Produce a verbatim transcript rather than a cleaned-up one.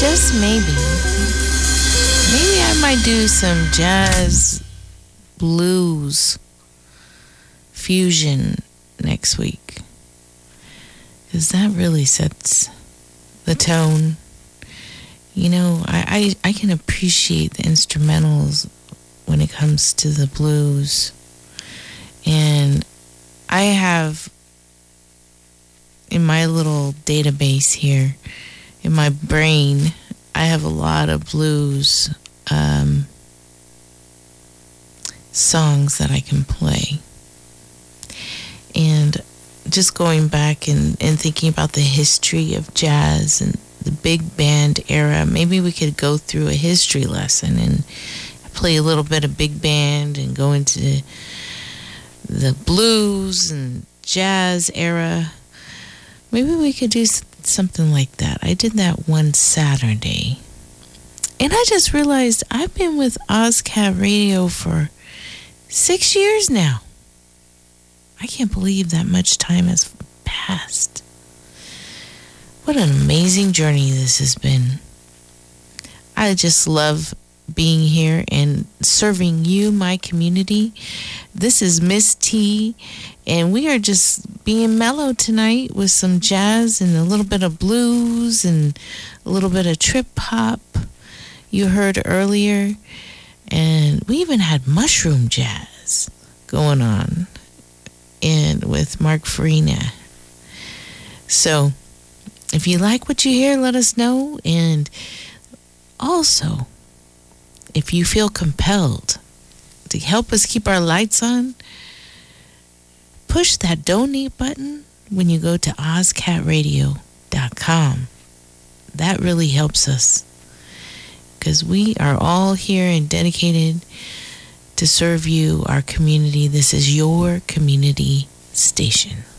just maybe, maybe I might do some jazz blues fusion next week. Because that really sets the tone. You know, I, I, I can appreciate the instrumentals when it comes to the blues. And I have in my little database here, in my brain, I have a lot of blues um, songs that I can play. And just going back and, and thinking about the history of jazz and the big band era, maybe we could go through a history lesson and play a little bit of big band and go into the blues and jazz era. Maybe we could do something like that. I did that one Saturday. And I just realized I've been with OzCat Radio for six years now. I can't believe that much time has passed. What an amazing journey this has been. I just love being here and serving you, my community. This is Miss T, and we are just being mellow tonight with some jazz and a little bit of blues and a little bit of trip hop you heard earlier. And we even had mushroom jazz going on and with Mark Farina. So if you like what you hear, let us know. And also, if you feel compelled to help us keep our lights on, push that donate button when you go to oz cat radio dot com. That really helps us, because we are all here and dedicated to serve you, our community. This is your community station.